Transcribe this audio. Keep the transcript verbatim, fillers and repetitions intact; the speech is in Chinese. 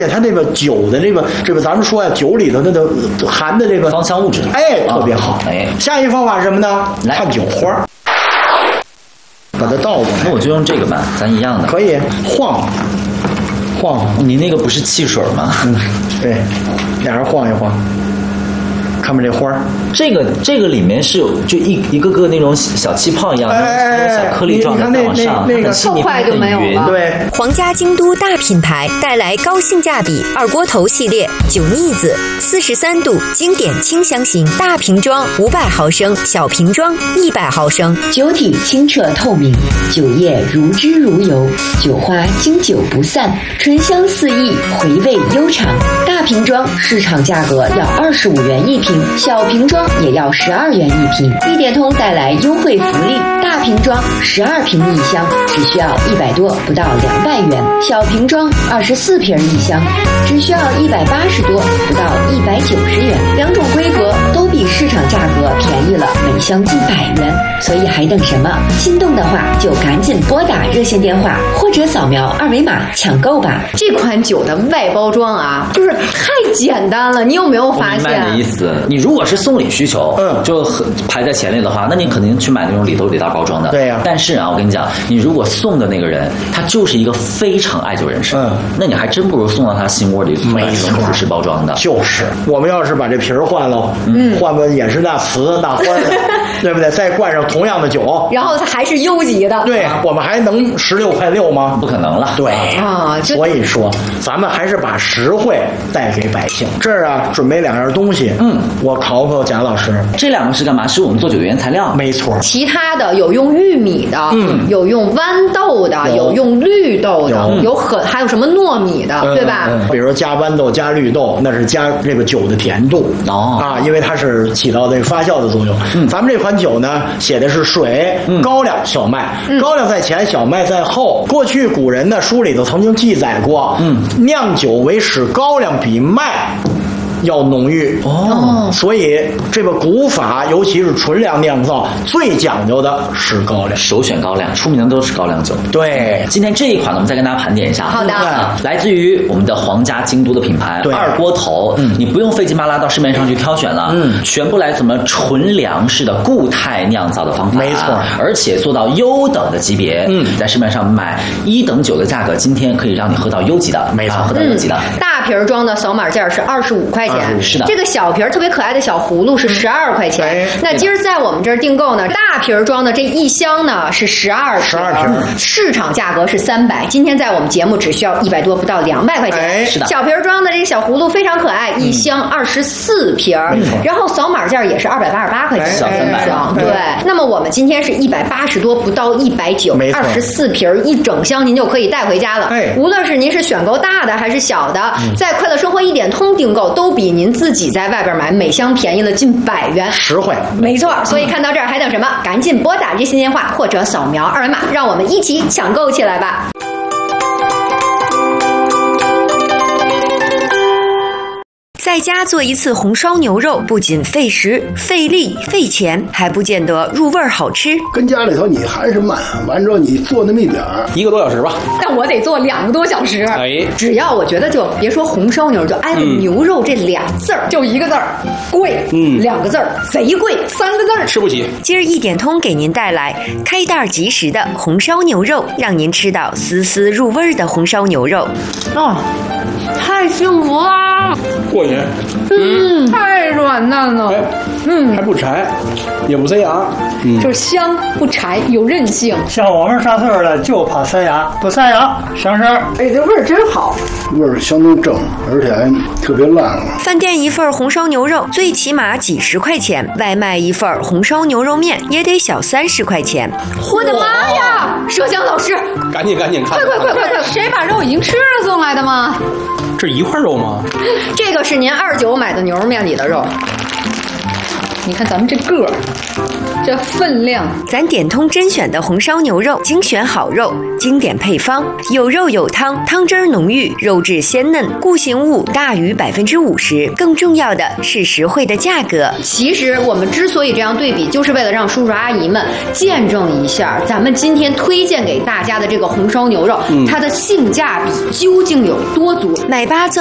它这个酒的这个这个，咱们说呀，酒里头那个含的这个芳香物质， 哎，特别好。 哎， 下一个方法是什么呢？看酒花，把它倒过来。 那我就用这个吧，咱一样的。 可以晃晃。 你那个不是汽水吗？ 嗯，对，俩人晃一晃。看看这花儿， 这个这个里面是有就一一个个那种小气泡一样的， 哎、 小颗粒状的在往上， 那个特快就没有了。 对， 皇家京都大品牌带来高性价比二锅头系列酒腻子，四十三度经典清香型，大瓶装五百毫升，小瓶装一百毫升， 酒体清澈透明，酒液如脂如油，酒花经久不散，醇香四溢，回味悠长。大瓶装市场价格要二十五元一瓶。小瓶装也要十二元一瓶，一点通带来优惠福利，大瓶装十二瓶一箱，只需要一百多，不到两百元；小瓶装二十四瓶一箱，只需要一百八十多，不到一百九十元。两种规格都比市场价格便宜了每箱近百元，所以还等什么？心动的话就赶紧拨打热线电话或者扫描二维码抢购吧。 这款酒的外包装啊，就是太简单了，你有没有发现？ 我明白你的意思。你如果是送礼需求，嗯，就很排在前列的话，那你肯定去买那种里头里大包装的。 对呀、啊。 但是啊，我跟你讲，你如果送的那个人他就是一个非常爱酒人士，嗯，那你还真不如送到他心窝里，买这种普式包装的。 就是，我们要是把这瓶儿换了，嗯，换个也是那瓷那花的，对不对？再灌上同样的酒， 然后它还是优级的， 对，我们还能十六块六吗？ 不可能了。 对啊， 所以说咱们还是把实惠带给百姓。这儿啊，准备两样东西，嗯，我考考贾老师， 这两个是干嘛？是我们做酒的原材料。 没错。 其他的有用玉米的，嗯，有用豌豆的，有, 有用绿豆的，有, 有很还有什么糯米的，嗯、对吧、 嗯？比如说加豌豆、加绿豆，那是加这个酒的甜度哦啊，因为它是起到这个发酵的作用。嗯，咱们这款酒呢，写的是水、嗯、高粱、小麦，嗯、高粱在前，小麦在后。过去古人的书里头曾经记载过，嗯，酿酒为使高粱比麦要浓郁哦，所以这个古法，尤其是纯粮酿造，最讲究的是高粱， 首选高粱，出名的都是高粱酒。 对， 今天这一款呢，我们再跟大家盘点一下。 好的， 来自于我们的皇家京都的品牌二锅头，嗯，你不用费劲巴拉到市面上去挑选了，嗯，全部来自我们纯粮食的固态酿造的方法， 没错， 而且做到优等的级别，嗯，在市面上买一等酒的价格，今天可以让你喝到优级的， 没错， 啊、喝到优级的。 嗯、大瓶装的扫码价是二十五块钱。 是的， 这个小瓶特别可爱的小葫芦是十二块钱。哎、那今儿在我们这儿订购呢，大瓶装的这一箱呢是十二十二瓶， 市场价格是三百，今天在我们节目只需要一百多，不到两百块钱。 哎、 是的， 小瓶装的这个小葫芦非常可爱，一箱二十四瓶，嗯、然后扫码价也是二百八十八块钱， 小三百。 对，那么我们今天是一百八十多，不到一百九，二十四瓶一整箱，您就可以带回家了。 哎、 无论是您是选购大的还是小的，嗯、在快乐生活一点通订购，都比您自己在外边买每箱便宜了近百元， 实惠。 没错，所以看到这儿还等什么？赶紧拨打热线电话或者扫描二维码，让我们一起抢购起来吧。 在家做一次红烧牛肉，不仅费时、费力、费钱，还不见得入味儿好吃。 跟家里头你还是慢，完之后你做那么一点儿， 一个多小时吧。 但我得做两个多小时。 哎， 只要我觉得就别说红烧牛肉，就挨着牛肉这俩字儿，嗯、就一个字儿贵，嗯，两个字儿贼贵，三个字儿吃不起。 今儿一点通给您带来开袋即食的红烧牛肉，让您吃到丝丝入味的红烧牛肉。 哦，太幸福啦！ 过瘾， 嗯，太软嫩了， 哎、嗯，还不柴，也不塞牙， 嗯，就是香不柴，有韧性。 像我们上岁数了就怕塞牙，不塞牙香声。 哎，这味儿真好， 味儿相当正，而且还特别烂了。 饭店一份红烧牛肉最起码几十块钱，外卖一份红烧牛肉面也得小三十块钱。 我的妈呀！麝香老师， 赶紧赶紧看， 快快快快快！谁把肉已经吃了送来的吗？ 这一块肉吗？ 这个是您二九买的牛肉面里的肉。 你看咱们这个儿，这分量， 咱点通甄选的红烧牛肉，精选好肉，经典配方，有肉有汤，汤汁儿浓郁，肉质鲜嫩，固形物大于百分之五十。更重要的是实惠的价格。 其实我们之所以这样对比，就是为了让叔叔阿姨们见证一下咱们今天推荐给大家的这个红烧牛肉，嗯、它的性价比究竟有多足。 买八赠